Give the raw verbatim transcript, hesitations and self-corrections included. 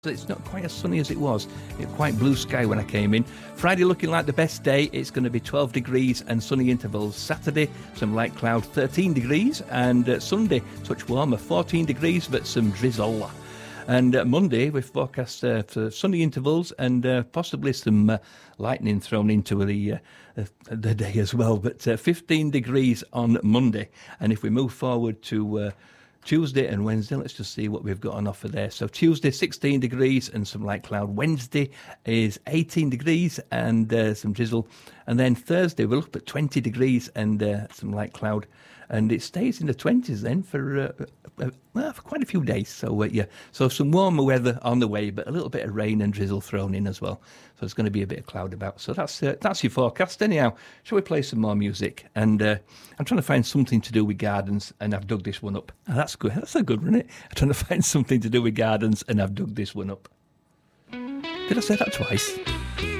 It's not quite as sunny as it was. It's quite blue sky when I came in. Friday looking like the best day. It's going to be twelve degrees and sunny intervals. Saturday, some light cloud, thirteen degrees. And uh, Sunday, touch warmer, fourteen degrees, but some drizzle. And uh, Monday, we forecast uh, for sunny intervals and uh, possibly some uh, lightning thrown into the, uh, uh, the day as well. But uh, fifteen degrees on Monday. And if we move forward to Uh, Tuesday and Wednesday, let's just see what we've got on offer there. So Tuesday, sixteen degrees and some light cloud. Wednesday is eighteen degrees and uh, some drizzle. And then Thursday, we'll look at twenty degrees and uh, some light cloud. And it stays in the twenties then for, uh, uh, well, for quite a few days. So, uh, yeah, so some warmer weather on the way, but a little bit of rain and drizzle thrown in as well. So it's going to be a bit of cloud about. So that's uh, that's your forecast. Anyhow, shall we play some more music? And uh, I'm trying to find something to do with gardens, and I've dug this one up. Oh, that's good. That's a good one, isn't it? I'm trying to find something to do with gardens, and I've dug this one up. Did I say that twice?